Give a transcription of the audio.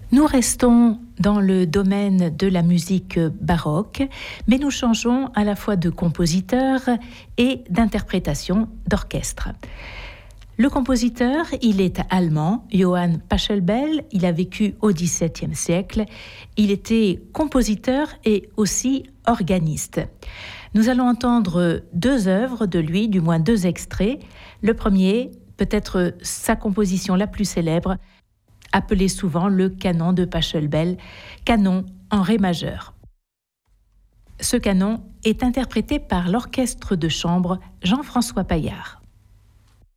Nous restons dans le domaine de la musique baroque, mais nous changeons à la fois de compositeur et d'interprétation d'orchestre. Le compositeur, il est allemand, Johann Pachelbel, il a vécu au XVIIe siècle, il était compositeur et aussi organiste. Nous allons entendre 2 œuvres de lui, du moins 2 extraits. Le premier, peut-être sa composition la plus célèbre, appelé souvent le canon de Pachelbel, canon en ré majeur. Ce canon est interprété par l'orchestre de chambre Jean-François Paillard.